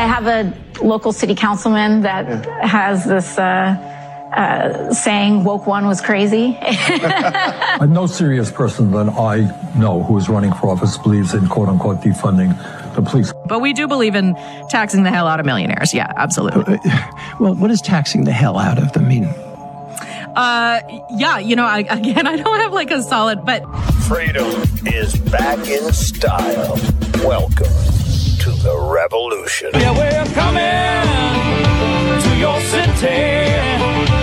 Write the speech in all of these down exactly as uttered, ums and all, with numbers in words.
have a local city councilman that yeah. has this uh, uh, saying, woke one was crazy. No serious person that I know who is running for office believes in, quote unquote, defunding the police. But we do believe in taxing the hell out of millionaires. Yeah, absolutely. Uh, well, what does taxing the hell out of them mean? Uh, yeah, you know, I, again, I don't have like a solid, but... Freedom is back in style. Welcome to the revolution. Yeah, we're coming to your city.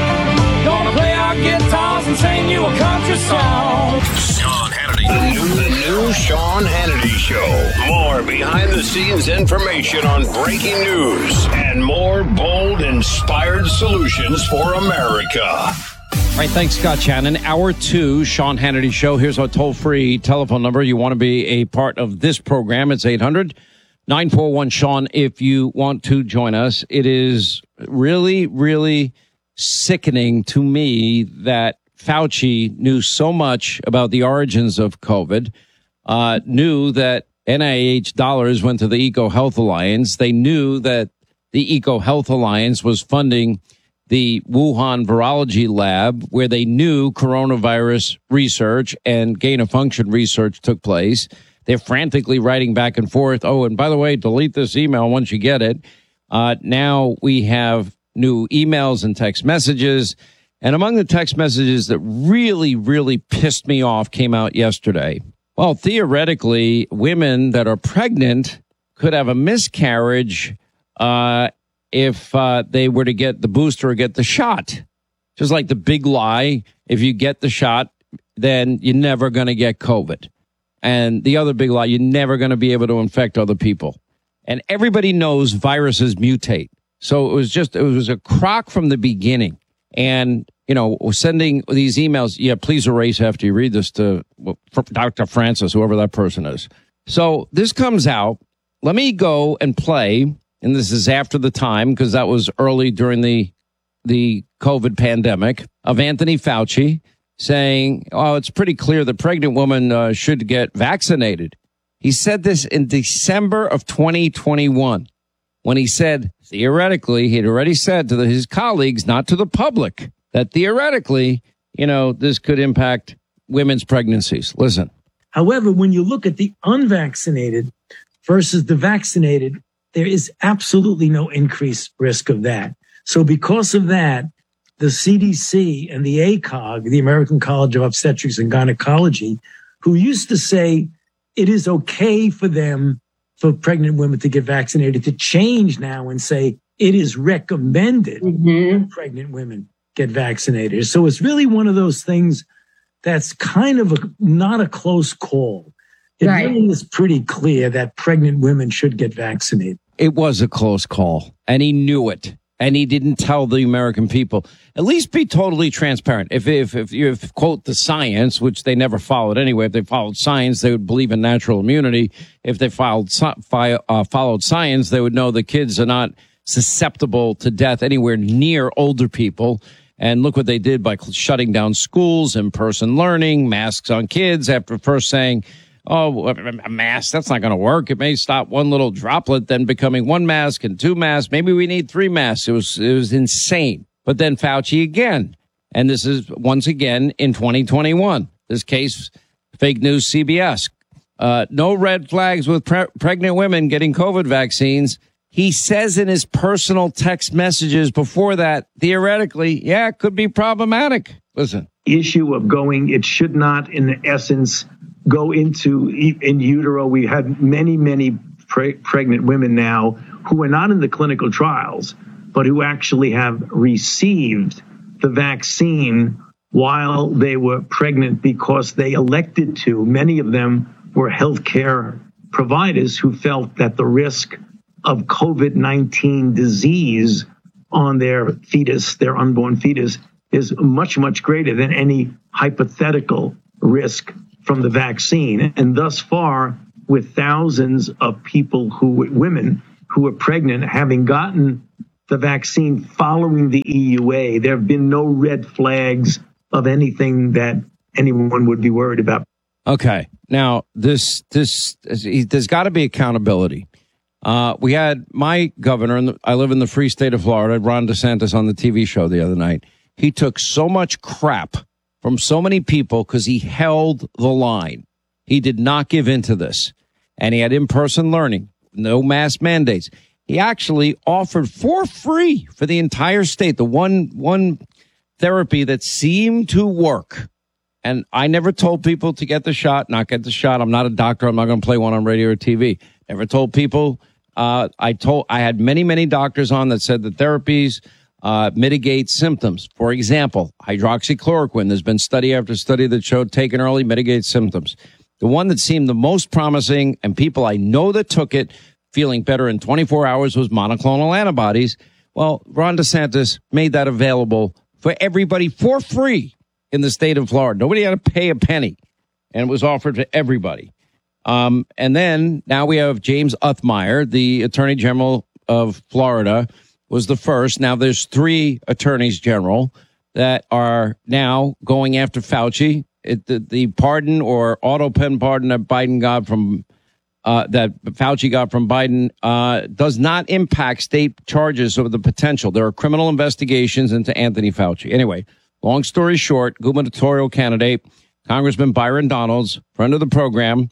Gonna play our guitars and sing you a country song. Sean Hannity. The new, the new Sean Hannity Show. More behind-the-scenes information on breaking news and more bold, inspired solutions for America. All right, thanks, Scott Shannon. Hour two, Sean Hannity Show. Here's our toll-free telephone number. You want to be a part of this program. It's eight hundred nine four one Sean if you want to join us. It is really, really sickening to me that Fauci knew so much about the origins of COVID, uh, knew that N I H dollars went to the EcoHealth Alliance. They knew that the EcoHealth Alliance was funding the Wuhan Virology Lab, where they knew coronavirus research and gain-of-function research took place. They're frantically writing back and forth. Oh, and by the way, delete this email once you get it. Uh, now we have new emails and text messages. And among the text messages that really, really pissed me off came out yesterday. Well, theoretically, women that are pregnant could have a miscarriage uh if uh, they were to get the booster or get the shot. Just like the big lie, if you get the shot, then you're never going to get COVID. And the other big lie, you're never going to be able to infect other people. And everybody knows viruses mutate. So it was just, it was a crock from the beginning. And, you know, sending these emails, yeah, please erase after you read this to Doctor Francis, whoever that person is. So this comes out. Let me go and play. And this is after the time, because that was early during the the COVID pandemic, of Anthony Fauci saying, oh, it's pretty clear that pregnant women uh, should get vaccinated. He said this in December of twenty twenty-one, when he said, theoretically, he'd already said to the, his colleagues, not to the public, that theoretically, you know, this could impact women's pregnancies. Listen. However, when you look at the unvaccinated versus the vaccinated, there is absolutely no increased risk of that. So because of that, the C D C and the A C O G, the American College of Obstetrics and Gynecology, who used to say it is okay for them, for pregnant women to get vaccinated, to change now and say it is recommended mm-hmm. that pregnant women get vaccinated. So it's really one of those things that's kind of a, not a close call. It right. really is pretty clear that pregnant women should get vaccinated. It was a close call, and he knew it, and he didn't tell the American people. At least be totally transparent. If if if you if, quote the science, which they never followed anyway, if they followed science, they would believe in natural immunity. If they followed uh, followed science, they would know that kids are not susceptible to death anywhere near older people. And look what they did by shutting down schools, in-person learning, masks on kids, after first saying, oh, a mask, that's not going to work. It may stop one little droplet, then becoming one mask and two masks. Maybe we need three masks. It was, it was insane. But then Fauci again. And this is once again in twenty twenty-one. This case, fake news C B S. Uh, no red flags with pre- pregnant women getting COVID vaccines. He says in his personal text messages before that, theoretically, yeah, it could be problematic. Listen. Issue of going, it should not, in essence, go into in utero. We had many, many pre- pregnant women now who are not in the clinical trials, but who actually have received the vaccine while they were pregnant because they elected to. Many of them were healthcare providers who felt that the risk of COVID nineteen disease on their fetus, their unborn fetus, is much, much greater than any hypothetical risk from the vaccine. And thus far, with thousands of people who, women who are pregnant, having gotten the vaccine following the E U A, there have been no red flags of anything that anyone would be worried about. Okay. Now, this, this, there's got to be accountability. Uh, we had my governor, and I live in the free state of Florida, Ron DeSantis, on the T V show the other night. He took so much crap from so many people because he held the line. He did not give in to this. And he had in-person learning, no mask mandates. He actually offered for free for the entire state the one one therapy that seemed to work. And I never told people to get the shot, not get the shot. I'm not a doctor. I'm not going to play one on radio or T V. Never told people. Uh, I told I had many, many doctors on that said the therapies uh, mitigate symptoms. For example, hydroxychloroquine. There's been study after study that showed taken early mitigates symptoms. The one that seemed the most promising, and people I know that took it feeling better in twenty-four hours, was monoclonal antibodies. Well, Ron DeSantis made that available for everybody for free in the state of Florida. Nobody had to pay a penny, and it was offered to everybody. Um, and then now we have James Othmeyer, the Attorney General of Florida, was the first. Now there's three attorneys general that are now going after Fauci. It, the, the pardon or auto pen pardon that Biden got from uh, that Fauci got from Biden uh, does not impact state charges of the potential. There are criminal investigations into Anthony Fauci. Anyway, long story short, gubernatorial candidate Congressman Byron Donalds, friend of the program,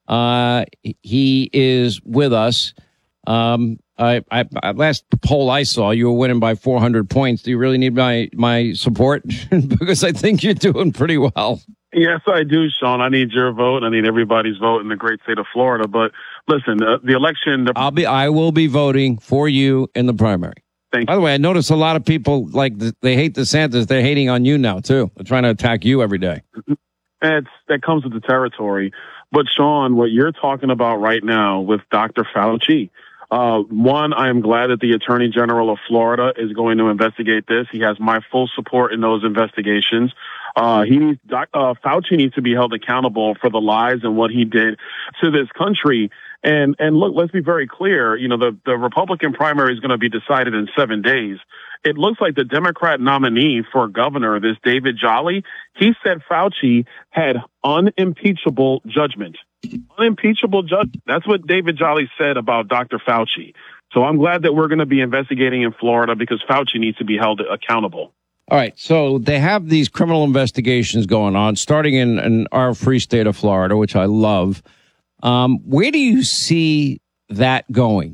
uh, he is with us. Um, I, I, I last poll I saw, you were winning by four hundred points. Do you really need my my support? Because I think you're doing pretty well. Yes, I do, Sean. I need your vote. I need everybody's vote in the great state of Florida. But listen, uh, the election. The- I'll be. I will be voting for you in the primary. Thank you. By the way, I notice a lot of people like they hate DeSantis. They're hating on you now too. They're trying to attack you every day. It's, that comes with the territory. But Sean, what you're talking about right now with Doctor Fauci. Uh, one, I am glad that the Attorney General of Florida is going to investigate this. He has my full support in those investigations. Uh, he needs, doc, uh, Fauci needs to be held accountable for the lies and what he did to this country. And, and look, let's be very clear. You know, the, the Republican primary is going to be decided in seven days. It looks like the Democrat nominee for governor, this David Jolly, he said Fauci had unimpeachable judgment. Unimpeachable judgment. That's what David Jolly said about Doctor Fauci. So I'm glad that we're going to be investigating in Florida because Fauci needs to be held accountable. All right. So they have these criminal investigations going on, starting in, in our free state of Florida, which I love. Um, where do you see that going?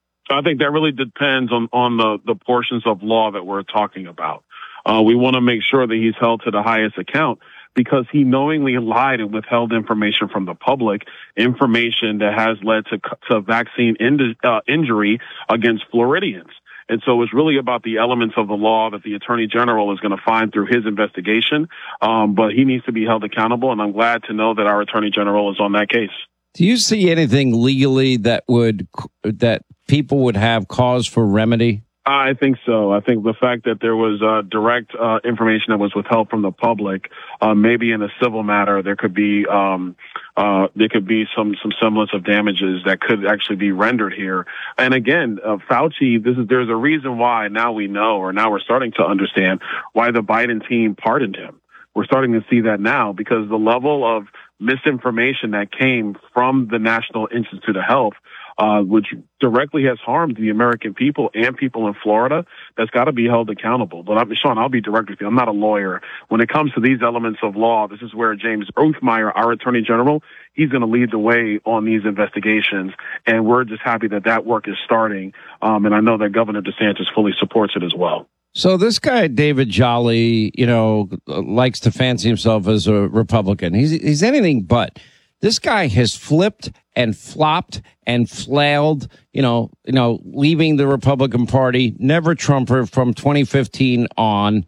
I think that really depends on, on the, the portions of law that we're talking about. Uh, we want to make sure that he's held to the highest account because he knowingly lied and withheld information from the public, information that has led to, to vaccine in, uh, injury against Floridians. And so it's really about the elements of the law that the Attorney General is going to find through his investigation. Um, but he needs to be held accountable. And I'm glad to know that our Attorney General is on that case. Do you see anything legally that would, that people would have cause for remedy? I think so. I think the fact that there was uh, direct uh, information that was withheld from the public, uh, maybe in a civil matter, there could be um, uh, there could be some some semblance of damages that could actually be rendered here. And again, uh, Fauci, this is there's a reason why now we know, or now we're starting to understand why the Biden team pardoned him. We're starting to see that now because the level of misinformation that came from the National Institute of Health, uh, which directly has harmed the American people and people in Florida, that's got to be held accountable. But I'm, Sean, I'll be direct with you. I'm not a lawyer. When it comes to these elements of law, this is where James Othmeyer, our Attorney General, he's going to lead the way on these investigations. And we're just happy that that work is starting. Um, and I know that Governor DeSantis fully supports it as well. So this guy, David Jolly, you know, likes to fancy himself as a Republican. He's, he's anything but. This guy has flipped and flopped and flailed, you know, you know, leaving the Republican Party, never Trumper from twenty fifteen on.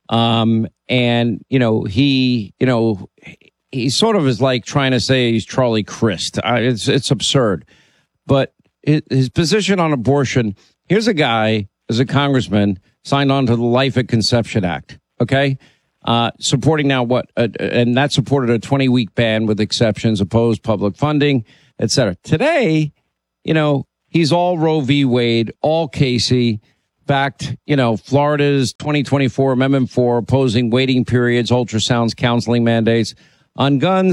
Um, and, you know, he, you know, he sort of is like trying to say he's Charlie Crist. Uh, it's, it's absurd. But his, his position on abortion, here's a guy as a congressman signed on to the Life at Conception Act. Okay. Uh, supporting now what, uh, and that supported a twenty week ban with exceptions, opposed public funding, et cetera. Today, you know, he's all Roe v. Wade, all Casey, backed, you know, Florida's twenty twenty-four Amendment four, opposing waiting periods, ultrasounds, counseling mandates on guns.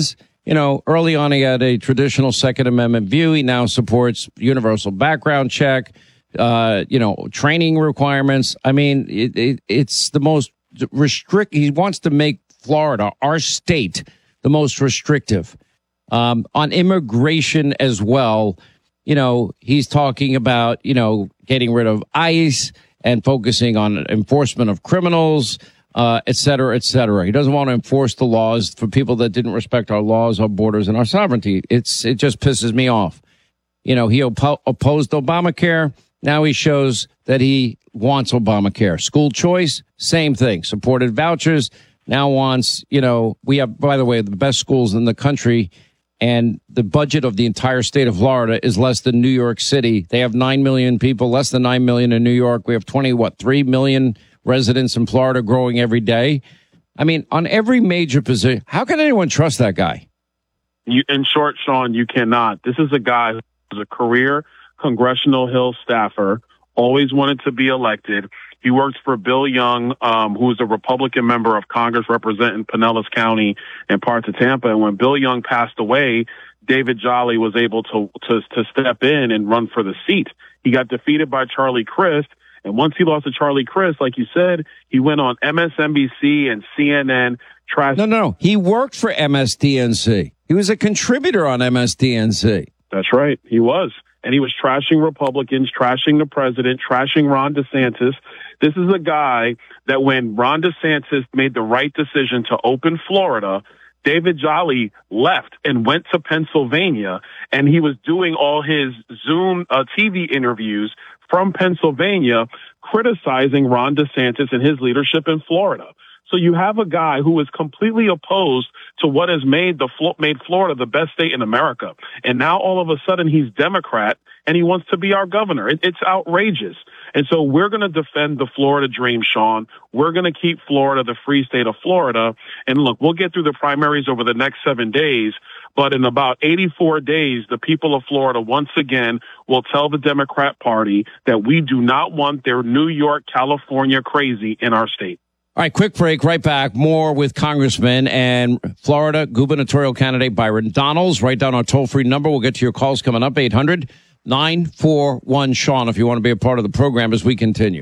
You know, early on, he had a traditional Second Amendment view. He now supports universal background check, uh, you know, training requirements. I mean, it, it, it's the most restrict. He wants to make Florida, our state, the most restrictive. Um, on immigration as well, you know, he's talking about, you know, getting rid of ICE and focusing on enforcement of criminals. Uh, et cetera, et cetera. He doesn't want to enforce the laws for people that didn't respect our laws, our borders, and our sovereignty. It's it just pisses me off. You know, he oppo- opposed Obamacare. Now he shows that he wants Obamacare. School choice, same thing. Supported vouchers. Now wants, you know, we have, by the way, the best schools in the country, and the budget of the entire state of Florida is less than New York City. They have nine million people, less than nine million in New York. We have twenty, what, three million residents in Florida, growing every day. I mean, on every major position, how can anyone trust that guy? You, in short, Sean, you cannot. This is a guy who's a career Congressional Hill staffer, always wanted to be elected. He worked for Bill Young, um, who is a Republican member of Congress representing Pinellas County and parts of Tampa. And when Bill Young passed away, David Jolly was able to, to, to step in and run for the seat. He got defeated by Charlie Crist. And once he lost to Charlie Crist, like you said, he went on M S N B C and C N N. Trash- no, no, no. He worked for M S D N C. He was a contributor on M S D N C. That's right. He was. And he was trashing Republicans, trashing the president, trashing Ron DeSantis. This is a guy that when Ron DeSantis made the right decision to open Florida, David Jolly left and went to Pennsylvania, and he was doing all his Zoom uh, T V interviews from Pennsylvania, criticizing Ron DeSantis and his leadership in Florida. So you have a guy who is completely opposed to what has made the made Florida the best state in America, and now all of a sudden he's Democrat and he wants to be our governor. It, it's outrageous. And so we're going to defend the Florida dream, Sean. We're going to keep Florida the free state of Florida. And look, we'll get through the primaries over the next seven days. But in about eighty-four days, the people of Florida once again will tell the Democrat Party that we do not want their New York, California crazy in our state. All right, quick break, right back. More with Congressman and Florida gubernatorial candidate Byron Donalds. Write down our toll-free number. We'll get to your calls coming up, eight hundred nine four one Sean, if you want to be a part of the program as we continue.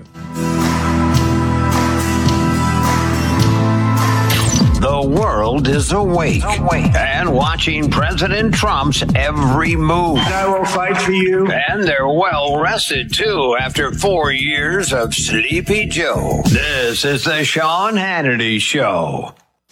The world is awake, awake and watching President Trump's every move. I will fight for you. And they're well rested, too, after four years of Sleepy Joe. This is the Sean Hannity Show.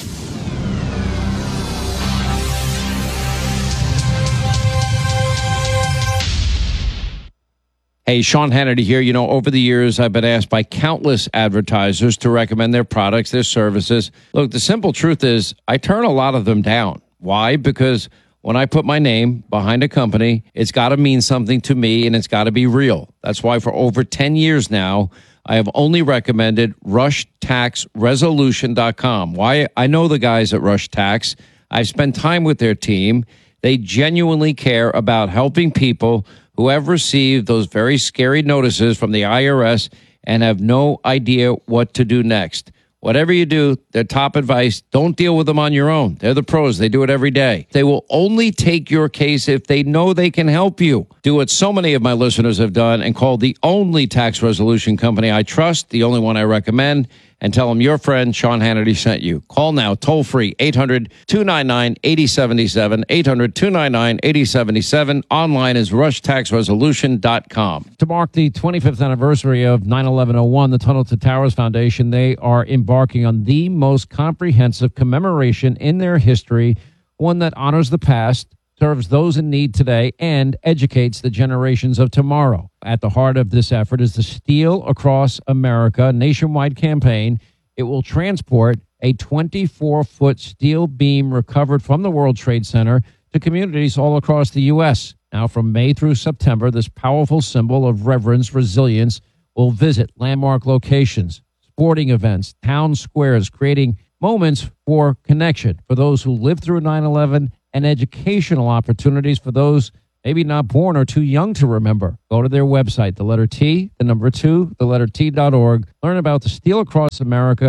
Hey, Sean Hannity here. You know, over the years, I've been asked by countless advertisers to recommend their products, their services. Look, the simple truth is I turn a lot of them down. Why? Because when I put my name behind a company, it's got to mean something to me and it's got to be real. That's why for over ten years now, I have only recommended rush tax resolution dot com. Why? I know the guys at Rush Tax. I've spent time with their team. They genuinely care about helping people who have received those very scary notices from the I R S and have no idea what to do next. Whatever you do, their top advice, don't deal with them on your own. They're the pros. They do it every day. They will only take your case if they know they can help you. Do what so many of my listeners have done and call the only tax resolution company I trust, the only one I recommend, and tell them your friend Sean Hannity sent you. Call now, toll free, eight hundred two nine nine eight oh seven seven, eight hundred two nine nine eight oh seven seven. Online is rush tax resolution dot com. To mark the twenty-fifth anniversary of nine eleven oh one, the Tunnel to Towers Foundation, they are embarking on the most comprehensive commemoration in their history, one that honors the past, serves those in need today, and educates the generations of tomorrow. At the heart of this effort is the Steel Across America nationwide campaign. It will transport a twenty-four foot steel beam recovered from the World Trade Center to communities all across the U S. Now, from May through September, this powerful symbol of reverence, resilience, will visit landmark locations, sporting events, town squares, creating moments for connection for those who lived through nine eleven and educational opportunities for those maybe not born or too young to remember. Go to their website, the letter T, the number two, the letter T dot org. Learn about the Steel Across America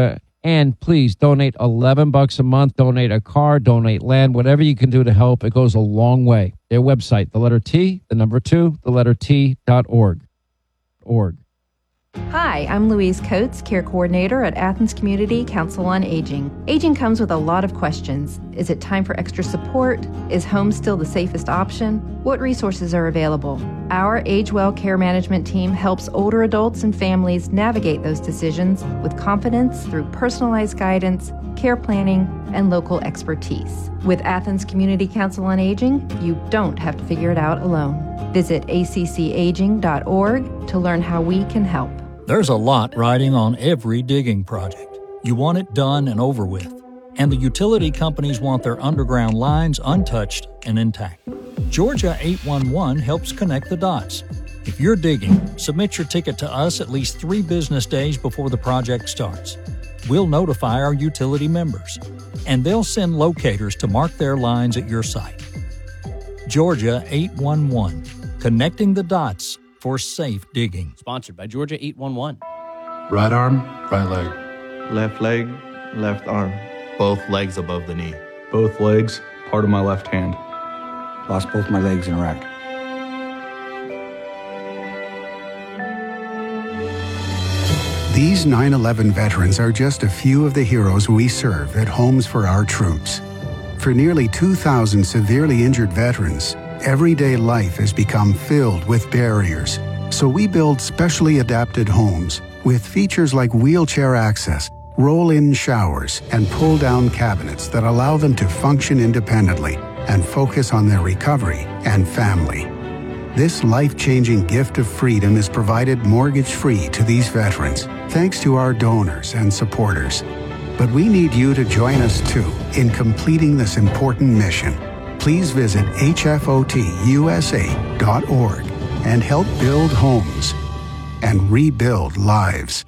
And please donate eleven bucks a month, donate a car, donate land, whatever you can do to help. It goes a long way. Their website, the letter T, the number two, the letter T dot org. Org. Hi, I'm Louise Coates, Care Coordinator at Athens Community Council on Aging. Aging comes with a lot of questions. Is it time for extra support? Is home still the safest option? What resources are available? Our Age Well Care Management team helps older adults and families navigate those decisions with confidence through personalized guidance, care planning, and local expertise. With Athens Community Council on Aging, you don't have to figure it out alone. Visit A C C aging dot org to learn how we can help. There's a lot riding on every digging project. You want it done and over with. And the utility companies want their underground lines untouched and intact. Georgia eight one one helps connect the dots. If you're digging, submit your ticket to us at least three business days before the project starts. We'll notify our utility members, and they'll send locators to mark their lines at your site. Georgia eight one one, connecting the dots for safe digging. Sponsored by Georgia eight one one. Right arm, right leg. Left leg, left arm. Both legs above the knee. Both legs, part of my left hand. Lost both my legs in Iraq. These nine eleven veterans are just a few of the heroes we serve at Homes for Our Troops. For nearly two thousand severely injured veterans, everyday life has become filled with barriers. So we build specially adapted homes with features like wheelchair access, roll-in showers, and pull-down cabinets that allow them to function independently and focus on their recovery and family. This life-changing gift of freedom is provided mortgage-free to these veterans, thanks to our donors and supporters. But we need you to join us too in completing this important mission. Please visit H F O T U S A dot org and help build homes and rebuild lives.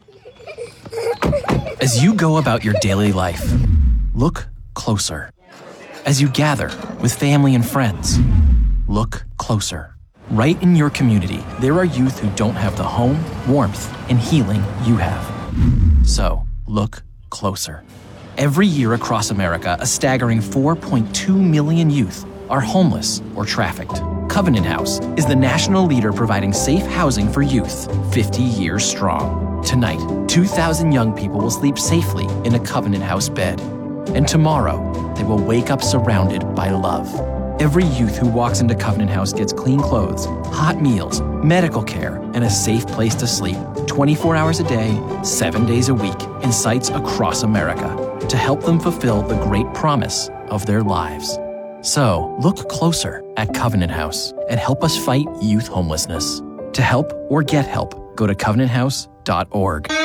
As you go about your daily life, look closer. As you gather with family and friends, look closer. Right in your community, there are youth who don't have the home, warmth, and healing you have. So, look closer. Every year across America, a staggering four point two million youth are homeless or trafficked. Covenant House is the national leader providing safe housing for youth, fifty years strong. Tonight, two thousand young people will sleep safely in a Covenant House bed. And tomorrow, they will wake up surrounded by love. Every youth who walks into Covenant House gets clean clothes, hot meals, medical care, and a safe place to sleep twenty-four hours a day, seven days a week, in sites across America to help them fulfill the great promise of their lives. So, look closer at Covenant House and help us fight youth homelessness. To help or get help, go to covenant house dot org.